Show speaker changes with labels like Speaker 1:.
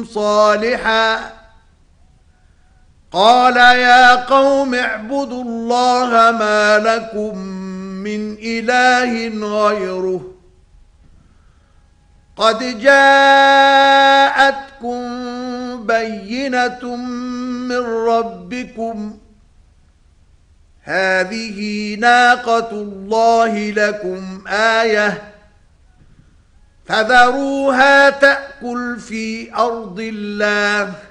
Speaker 1: صالحا قال يا قوم اعبدوا الله ما لكم من إله غيره قد جاءتكم بينة من ربكم هذه ناقة الله لكم آية فذروها تأكل في أرض الله